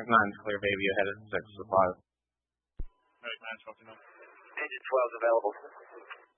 Tech 9, clear baby ahead of 6 to 5. Medic 9, 12 to know. Engine 12 is available.